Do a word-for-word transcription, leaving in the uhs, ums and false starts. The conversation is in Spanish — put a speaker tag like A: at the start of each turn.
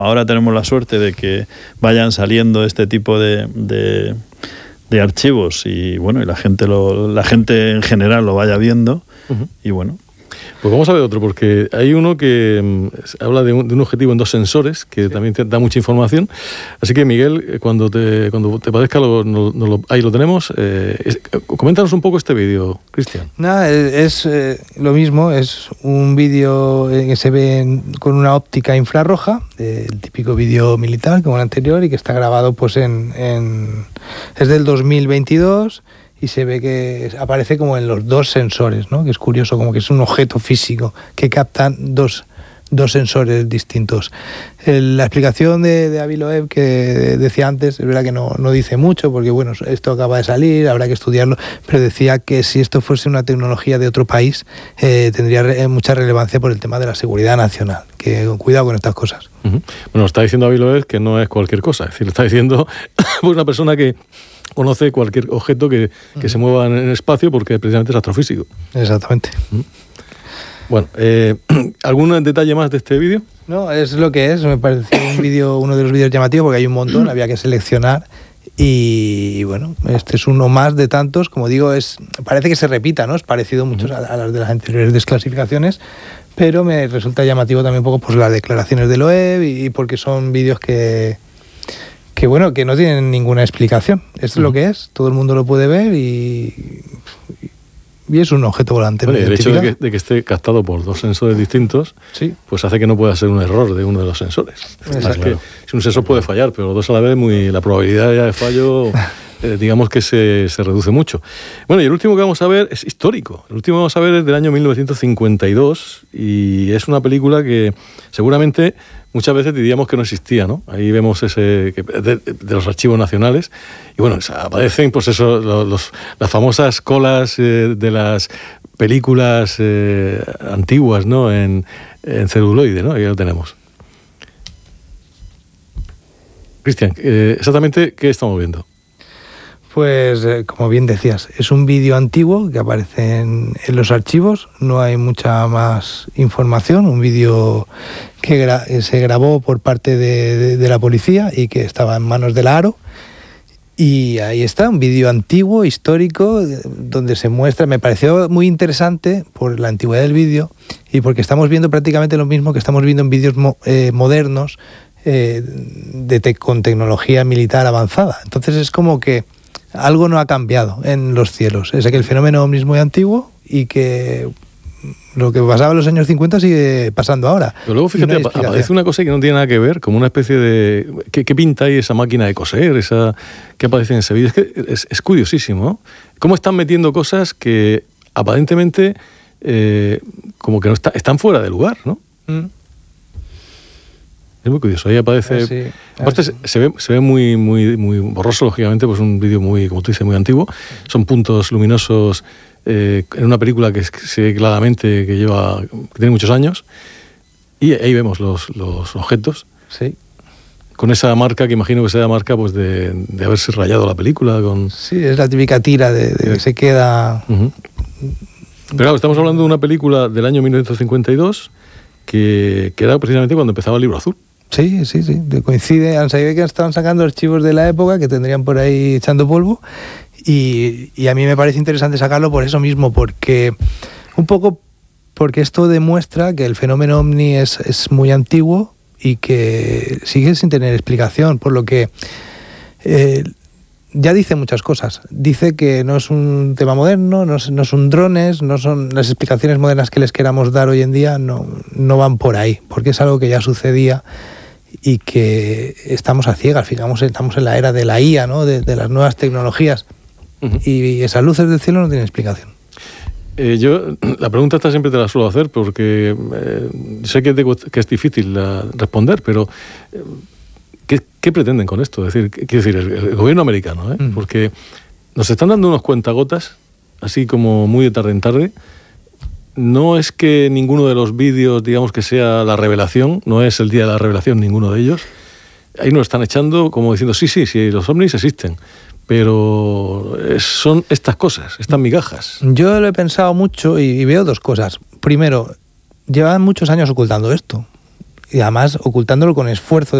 A: Ahora tenemos la suerte de que vayan saliendo este tipo de, de, de archivos y bueno, y la gente lo, la gente en general lo vaya viendo. Uh-huh. Y bueno.
B: Pues vamos a ver otro, porque hay uno que um, habla de un, de un objetivo en dos sensores, que sí. también te da mucha información. Así que, Miguel, cuando te, cuando te parezca, lo, no, no lo, ahí lo tenemos. Eh, es, coméntanos un poco este vídeo, Cristian.
C: Nada, es eh, lo mismo, es un vídeo que se ve en, con una óptica infrarroja, eh, el típico vídeo militar como el anterior, y que está grabado pues en, en es del dos mil veintidós. Y se ve que aparece como en los dos sensores, ¿no? Que es curioso, como que es un objeto físico que captan dos, dos sensores distintos. El, la explicación de, de Avi Loeb que decía antes, es verdad que no, no dice mucho, porque bueno, esto acaba de salir, habrá que estudiarlo, pero decía que si esto fuese una tecnología de otro país, eh, tendría re, mucha relevancia por el tema de la seguridad nacional, que cuidado con estas cosas.
B: Uh-huh. Bueno, está diciendo Avi Loeb que no es cualquier cosa, es decir, está diciendo pues una persona que conoce cualquier objeto que, que uh-huh. se mueva en el espacio porque precisamente es astrofísico.
C: Exactamente.
B: Uh-huh. Bueno, eh, ¿algún detalle más de este vídeo?
C: No, es lo que es. Me pareció un vídeo, uno de los vídeos llamativos porque hay un montón, había que seleccionar y bueno, este es uno más de tantos. Como digo, es parece que se repita, ¿no? Es parecido mucho uh-huh. a, a las de las anteriores desclasificaciones, pero me resulta llamativo también un poco pues, las declaraciones de Loeb y, y porque son vídeos que... que bueno, que no tienen ninguna explicación. Esto es uh-huh. lo que es, todo el mundo lo puede ver y, y es un objeto volante.
B: Bueno, el hecho de que, de que esté captado por dos sensores distintos,
C: sí.
B: pues hace que no pueda ser un error de uno de los sensores. Es que si un sensor puede fallar, pero los dos a la vez, muy, la probabilidad ya de fallo, eh, digamos que se, se reduce mucho. Bueno, y el último que vamos a ver es histórico. El último que vamos a ver es del año mil novecientos cincuenta y dos y es una película que seguramente muchas veces diríamos que no existía, ¿no? Ahí vemos ese que, de, de los archivos nacionales y bueno, aparecen pues eso, los, los, las famosas colas eh, de las películas eh, antiguas, ¿no? En, en celuloide, ¿no? Ahí lo tenemos. Cristian, eh, exactamente ¿qué estamos viendo?
C: Pues, eh, como bien decías, es un vídeo antiguo que aparece en, en los archivos, no hay mucha más información, un vídeo que, gra- que se grabó por parte de, de, de la policía y que estaba en manos de la ARO. Y ahí está, un vídeo antiguo, histórico, donde se muestra, me pareció muy interesante por la antigüedad del vídeo y porque estamos viendo prácticamente lo mismo que estamos viendo en vídeos mo- eh, modernos eh, de te- con tecnología militar avanzada. Entonces es como que algo no ha cambiado en los cielos. Es que el fenómeno ovni es muy antiguo y que lo que pasaba en los años cincuenta sigue pasando ahora.
B: Pero luego, fíjate, no aparece una cosa que no tiene nada que ver, como una especie de... ¿Qué, qué pinta ahí esa máquina de coser? Esa que aparece en ese vídeo. Es que es, es curiosísimo, ¿no? Cómo están metiendo cosas que aparentemente eh, como que no está, están fuera de lugar, ¿no? Mm. Es muy curioso, ahí aparece... Sí, aparte se, se ve, se ve muy, muy, muy borroso, lógicamente, pues un vídeo muy, como tú dices, muy antiguo. Son puntos luminosos eh, en una película que se ve claramente que lleva, que tiene muchos años. Y ahí vemos los, los objetos.
C: Sí.
B: Con esa marca, que imagino que sea marca pues de, de haberse rayado la película. Con...
C: Sí, es la típica tira de, de que se queda...
B: Uh-huh. Pero claro, estamos hablando de una película del año mil novecientos cincuenta y dos que, que era precisamente cuando empezaba el Libro Azul.
C: Sí, sí, sí, coincide, han sabido que estaban sacando archivos de la época que tendrían por ahí echando polvo y, y a mí me parece interesante sacarlo por eso mismo, porque un poco porque esto demuestra que el fenómeno ovni es, es muy antiguo y que sigue sin tener explicación, por lo que eh, ya dice muchas cosas. Dice que no es un tema moderno, no, no son drones, no son las explicaciones modernas que les queramos dar hoy en día, no, no van por ahí, porque es algo que ya sucedía y que estamos a ciegas, fijamos, estamos en la era de la I A, ¿no? de, de las nuevas tecnologías, uh-huh. y esas luces del cielo no tienen explicación.
B: Eh, yo, la pregunta esta siempre te la suelo hacer porque eh, sé que, te, que es difícil la, responder, pero eh, ¿qué, ¿qué pretenden con esto? Es decir, quiero decir, el, el gobierno americano, ¿eh? Uh-huh. Porque nos están dando unos cuentagotas, así como muy de tarde en tarde. No es que ninguno de los vídeos, digamos que sea la revelación, no es el día de la revelación ninguno de ellos. Ahí nos están echando como diciendo, sí, sí, sí, los ovnis existen, pero son estas cosas, estas migajas.
C: Yo lo he pensado mucho y, y veo dos cosas. Primero, llevan muchos años ocultando esto. y además ocultándolo con esfuerzo